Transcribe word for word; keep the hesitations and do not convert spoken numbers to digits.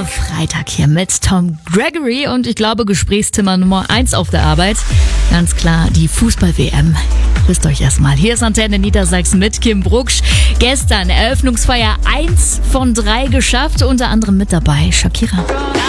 Ihr Freitag hier mit Tom Gregory und ich glaube Gesprächsthema Nummer eins auf der Arbeit. Ganz klar die Fußball-W M. Grüßt euch erstmal. Hier ist Antenne Niedersachsen mit Kim Brucksch. Gestern Eröffnungsfeier eins von drei geschafft, unter anderem mit dabei Shakira.